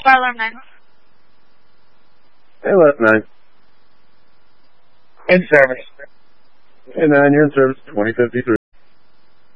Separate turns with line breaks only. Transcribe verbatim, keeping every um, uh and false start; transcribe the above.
Fire alarm nine.
Hey, left nine.
In service.
Hey, nine, you're in service, twenty fifty-three.